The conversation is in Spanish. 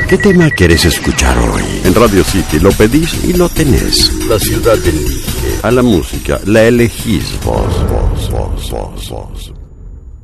¿Qué tema querés escuchar hoy? En Radio City lo pedís y lo tenés. La ciudad elige. A la música la elegís vos.